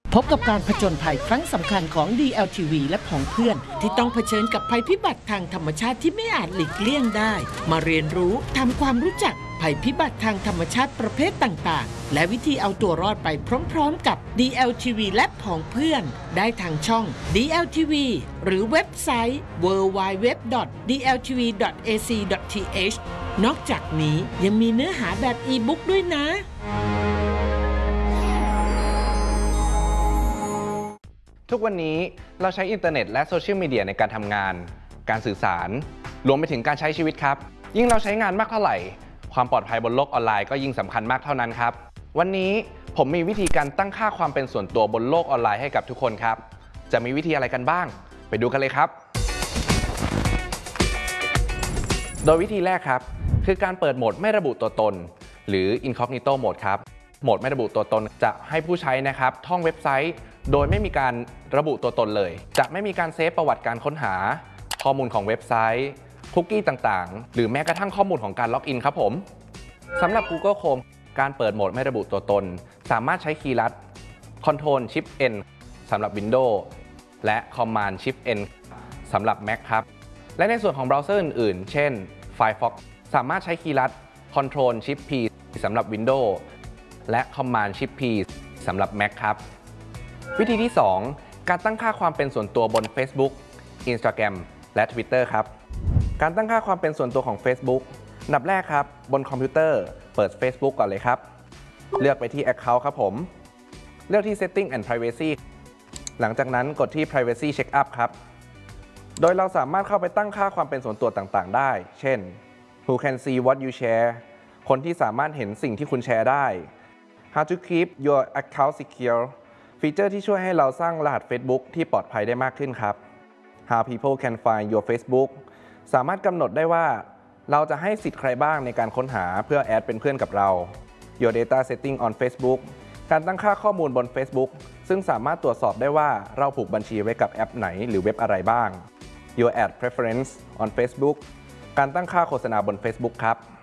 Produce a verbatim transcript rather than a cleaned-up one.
พบกับการผจญภัยครั้งสำคัญของ ดี แอล ที วี และของเพื่อนที่ต้องเผชิญกับภัยพิบัติทางธรรมชาติที่ไม่อาจหลีกเลี่ยงได้มาเรียนรู้ทำความรู้จักภัยพิบัติทางธรรมชาติประเภทต่างๆและวิธีเอาตัวรอดไปพร้อมๆกับ ดี แอล ที วี และของเพื่อนได้ทางช่อง ดี แอล ที วี หรือเว็บไซต์ ดับเบิลยู ดับเบิลยู ดับเบิลยู ดอท ดี แอล ที วี ดอท เอ ซี ดอท ที เอช นอกจากนี้ยังมีเนื้อหาแบบอีบุ๊กด้วยนะทุกวันนี้เราใช้อินเทอร์เน็ตและโซเชียลมีเดียในการทำงานการสื่อสารรวมไปถึงการใช้ชีวิตครับยิ่งเราใช้งานมากเท่าไหร่ความปลอดภัยบนโลกออนไลน์ก็ยิ่งสำคัญมากเท่านั้นครับวันนี้ผมมีวิธีการตั้งค่าความเป็นส่วนตัวบนโลกออนไลน์ให้กับทุกคนครับจะมีวิธีอะไรกันบ้างไปดูกันเลยครับโดยวิธีแรกครับคือการเปิดโหมดไม่ระบุตัวตนหรือ Incognito Mode ครับโหมดไม่ระบุตัวตนจะให้ผู้ใช้นะครับท่องเว็บไซต์โดยไม่มีการระบุตัวตนเลยจะไม่มีการเซฟประวัติการค้นหาข้อมูลของเว็บไซต์คุกกี้ต่างๆหรือแม้กระทั่งข้อมูลของการล็อกอินครับผมสำหรับ Google Chrome การเปิดโหมดไม่ระบุตัวตนสามารถใช้คีย์ลัด Control Shift N สำหรับ Windows และ Command Shift N สำหรับ Mac ครับและในส่วนของเบราว์เซอร์อื่นๆเช่น Firefox สามารถใช้คีย์ลัด Control Shift P สำหรับ Windows และ Command Shift P สำหรับ Mac ครับวิธีที่ สอง การตั้งค่าความเป็นส่วนตัวบน Facebook Instagram และ Twitter ครับการตั้งค่าความเป็นส่วนตัวของ Facebook อันดับแรกครับบนคอมพิวเตอร์เปิด Facebook ก่อนเลยครับเลือกไปที่ Account ครับผมเลือกที่ Setting and Privacy หลังจากนั้นกดที่ Privacy Checkup ครับโดยเราสามารถเข้าไปตั้งค่าความเป็นส่วนตัวต่างๆได้เช่น Who can see what you share คนที่สามารถเห็นสิ่งที่คุณแชร์ได้ How to keep your account secureฟีเจอร์ที่ช่วยให้เราสร้างรหัส Facebook ที่ปลอดภัยได้มากขึ้นครับ How people can find your Facebook สามารถกำหนดได้ว่าเราจะให้สิทธิ์ใครบ้างในการค้นหาเพื่อแอดเป็นเพื่อนกับเรา Your data setting on Facebook การตั้งค่าข้อมูลบน Facebook ซึ่งสามารถตรวจสอบได้ว่าเราผูกบัญชีไว้กับแอปไหนหรือเว็บอะไรบ้าง Your ad preference on Facebook การตั้งค่าโฆษณาบน Facebook ครับ